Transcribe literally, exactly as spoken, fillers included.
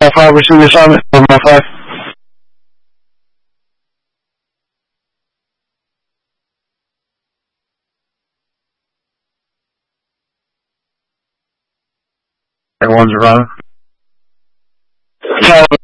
five, receiving assignment, one oh five. Everyone's around.